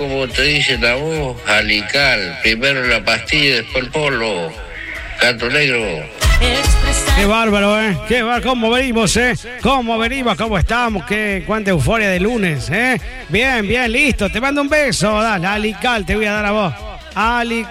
como te dice la voz, Alical. Primero la pastilla, después el polo. Gato negro. Qué bárbaro, ¿eh? Qué bárbaro. ¿Cómo venimos, eh? ¿Cómo venimos? ¿Cómo estamos? Cuánta euforia de lunes, ¿eh? Bien, bien, listo. Te mando un beso. Dale, Alical, te voy a dar a vos. Alical.